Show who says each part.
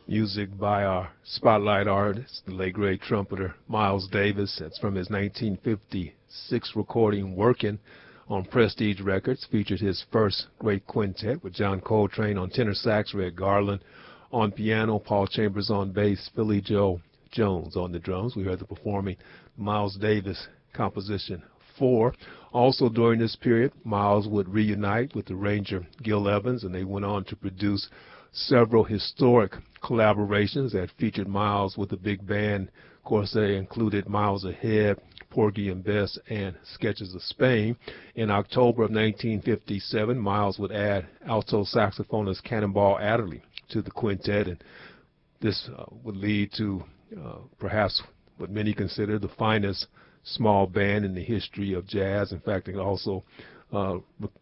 Speaker 1: Music by our spotlight artist, the late great trumpeter Miles Davis. That's from his 1956 recording Workin' on Prestige Records. Featured his first great quintet with John Coltrane on tenor sax, Red Garland on piano, Paul Chambers on bass, Philly Joe Jones on the drums. We heard the performing Miles Davis composition 4. Also during this period, Miles would reunite with the arranger Gil Evans, and they went on to produce several historic collaborations that featured Miles with the big band. Of course, they included Miles Ahead, Porgy and Bess, and Sketches of Spain. In October of 1957, Miles would add alto saxophonist Cannonball Adderley to the quintet, and this would lead to perhaps what many consider the finest small band in the history of jazz. In fact, it also